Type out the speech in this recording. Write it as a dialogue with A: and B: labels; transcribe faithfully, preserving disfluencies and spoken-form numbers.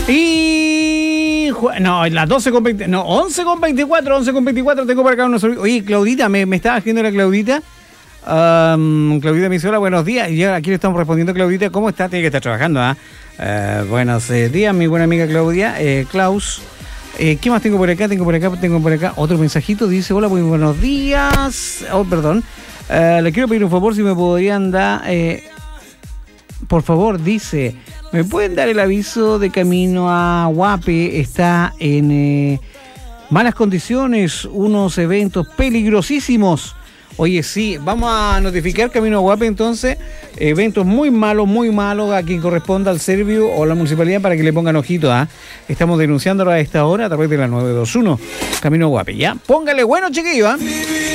A: Y... No, las doce con veinte... No, once con veinticuatro, once con veinticuatro tengo para acá unos... Oye, Claudita, me, me estaba haciendo la Claudita. Um, Claudita me dice, hola, buenos días. Y aquí le estamos respondiendo, Claudita, ¿cómo está? Tiene que estar trabajando, ¿ah? ¿eh? Uh, buenos eh, días, mi buena amiga Claudia. Eh, Klaus. Eh, ¿Qué más tengo por acá? Tengo por acá, tengo por acá otro mensajito. Dice, hola, muy buenos días. Oh, perdón. Uh, le quiero pedir un favor si me podrían dar... Eh, por favor, dice... ¿Me pueden dar el aviso de camino a Guape? Está en eh, malas condiciones, unos eventos peligrosísimos. Oye, sí, vamos a notificar camino a Guape entonces, eventos muy malos, muy malos a quien corresponda al Servio o la municipalidad para que le pongan ojito, ¿ah? ¿eh? Estamos denunciándolo a esta hora a través de la nueve dos uno, camino a Guape, ¿ya? Póngale bueno, chiquillo, ¿ah? ¿eh?